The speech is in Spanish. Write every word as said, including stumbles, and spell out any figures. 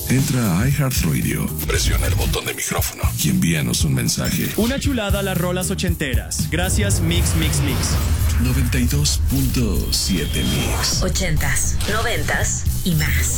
Entra a iHeartRadio, presiona el botón de micrófono y envíanos un mensaje. Una chulada a las rolas ochenteras. Gracias, Mix, Mix, Mix. noventa y dos punto siete Mix. Ochentas, noventas y más.